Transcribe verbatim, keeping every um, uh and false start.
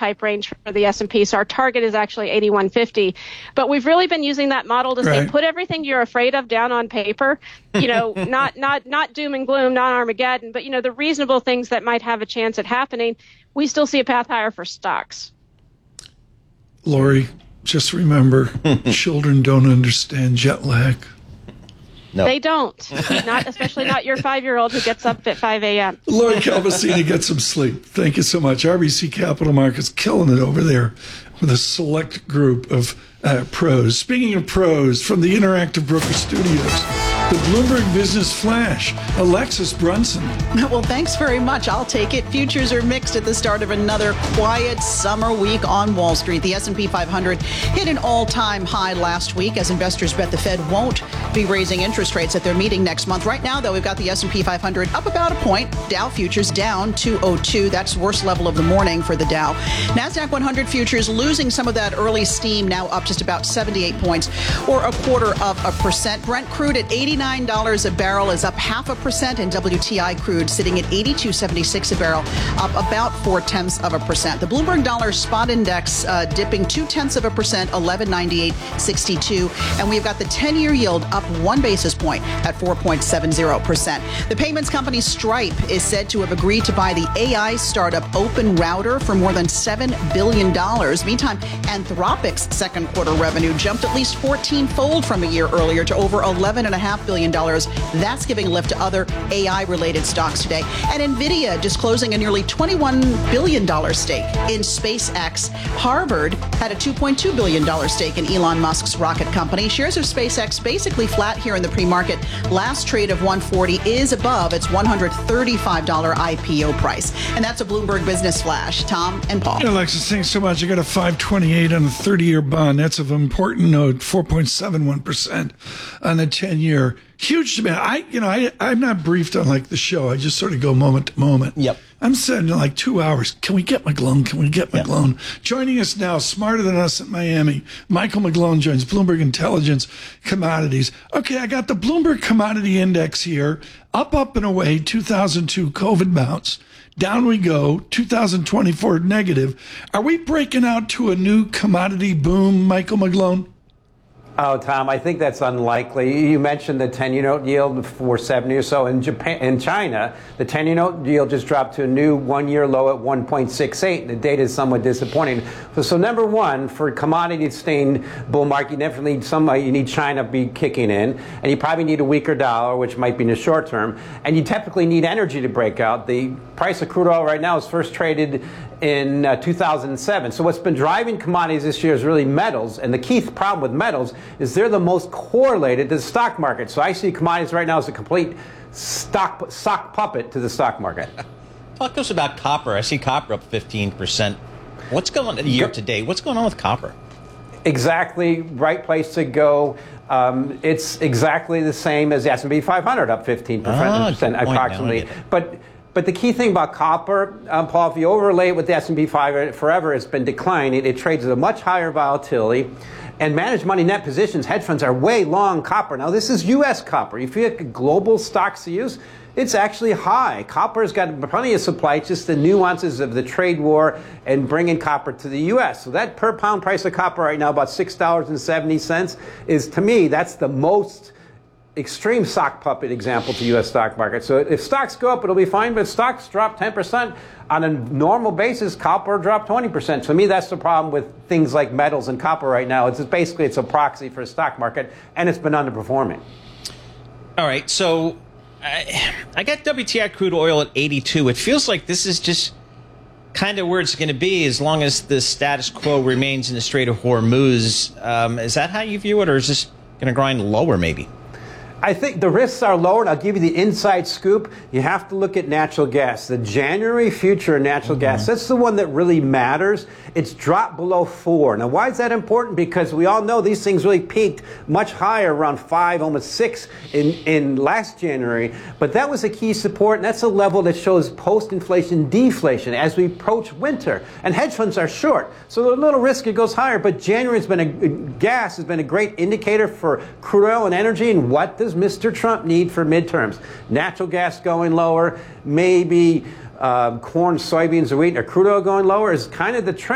type range for the S and P. So our target is actually eighty-one fifty. But we've really been using that model to say, right. put everything you're afraid of down on paper. You know, not not not doom and gloom, not Armageddon, but, you know, the reasonable things that might have a chance at happening. We still see a path higher for stocks. Lori, just remember, children don't understand jet lag. No. They don't, not especially not your five-year-old who gets up at five a.m. Lori Calvasini, get some sleep. Thank you so much. R B C Capital Markets killing it over there with a select group of uh, pros. Speaking of pros, from the Interactive Broker Studios, the Bloomberg Business Flash, Alexis Brunson. Well, thanks very much. I'll take it. Futures are mixed at the start of another quiet summer week on Wall Street. The S and P five hundred hit an all-time high last week as investors bet the Fed won't be raising interest rates at their meeting next month. Right now, though, we've got the S and P five hundred up about a point. Dow futures down two oh two. That's worst level of the morning for the Dow. NASDAQ one hundred futures losing some of that early steam, now up just about seventy-eight points or a quarter of a percent. Brent crude at eighty-nine dollars a barrel is up half a percent, and W T I crude sitting at eighty-two seventy-six a barrel, up about four tenths of a percent. The Bloomberg Dollar Spot Index uh, dipping two tenths of a percent, eleven ninety-eight sixty-two, and we've got the ten-year yield up one basis point at four point seven zero percent. The payments company Stripe is said to have agreed to buy the A I startup OpenRouter for more than seven billion dollars. Meantime, Anthropic's second quarter revenue jumped at least fourteen-fold from a year earlier to over eleven point five billion dollars. That's giving lift to other A I-related stocks today. And NVIDIA disclosing a nearly twenty-one billion dollars stake in SpaceX. Harvard had a two point two billion dollars stake in Elon Musk's rocket company. Shares of SpaceX basically flat here in the pre-market. Last trade of one forty is above its one hundred thirty-five dollars I P O price. And that's a Bloomberg Business Flash. Tom and Paul. Hey, Alexis, thanks so much. I got a five twenty-eight on a thirty-year bond. That's of important note, four point seven one percent on the ten-year. Huge demand. I, you know, I, I'm not briefed on like the show. I just sort of go moment to moment. Yep. I'm sitting in like two hours. Can we get McGlone? Can we get Yep. McGlone? Joining us now, smarter than us at Miami, Michael McGlone joins Bloomberg Intelligence Commodities. Okay, I got the Bloomberg Commodity Index here. Up, up, and away, two thousand two COVID bounce. Down we go, two thousand twenty-four negative. Are we breaking out to a new commodity boom, Michael McGlone? Oh, Tom, I think that's unlikely. You mentioned the ten-year note yield for seventy or so. In Japan, in China, the ten-year note yield just dropped to a new one-year low at one point six eight. The data is somewhat disappointing. So, so number one, for commodity-sustained bull market, you definitely need somebody. You need China to be kicking in, and you probably need a weaker dollar, which might be in the short term. And you typically need energy to break out. The price of crude oil right now is first traded in uh, two thousand seven. So what's been driving commodities this year is really metals. And the key problem with metals is they're the most correlated to the stock market. So I see commodities right now as a complete stock sock puppet to the stock market. Talk to us about copper. I see copper up fifteen percent. What's going on year to date? What's going on with copper? Exactly right place to go. Um, it's exactly the same as the S and P five hundred, up fifteen percent Ah, approximately. But But the key thing about copper, um, Paul, if you overlay it with the S and P five hundred forever, it's been declining. It trades at a much higher volatility. And managed money net positions, hedge funds are way long copper. Now, this is U S copper. If you have global stocks to use, it's actually high. Copper's got plenty of supply. It's just the nuances of the trade war and bringing copper to the U S. So that per pound price of copper right now, about six dollars and seventy cents, is, to me, that's the most extreme sock puppet example to U S stock market. So if stocks go up, it'll be fine, but if stocks drop ten percent on a normal basis, copper dropped twenty percent. To me, that's the problem with things like metals and copper right now. It's just basically it's a proxy for the stock market, and it's been underperforming. All right, so I, I got W T I crude oil at eighty-two. It feels like this is just kind of where it's going to be as long as the status quo remains in the Strait of Hormuz. Um, is that how you view it, or is this going to grind lower maybe? I think the risks are lower, and I'll give you the inside scoop. You have to look at natural gas. The January future natural mm-hmm. gas, that's the one that really matters. It's dropped below four. Now, why is that important? Because we all know these things really peaked much higher, around five, almost six in, in last January. But that was a key support, and that's a level that shows post-inflation deflation as we approach winter. And hedge funds are short, so there's a little risk it goes higher. But January has been a, gas has been a great indicator for crude oil and energy, and what does Mister Trump need for midterms? Natural gas going lower, maybe uh, corn, soybeans, or wheat, or crude oil going lower is kind of the trend.